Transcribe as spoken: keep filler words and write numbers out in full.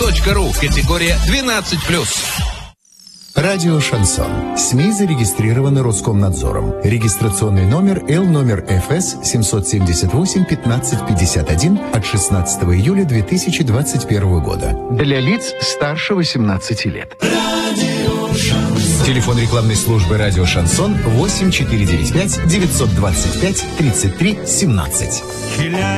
точка ру. Категория двенадцать плюс. Радио «Шансон». СМИ зарегистрированы Роскомнадзором. Регистрационный номер Л номер Ф С семь семь восемь пятнадцать пятьдесят один от шестнадцатого июля две тысячи двадцать первого года. Для лиц старше восемнадцати лет. Телефон рекламной службы «Радио Шансон» восемь четыре девять пять девятьсот двадцать пять тридцать три семнадцать.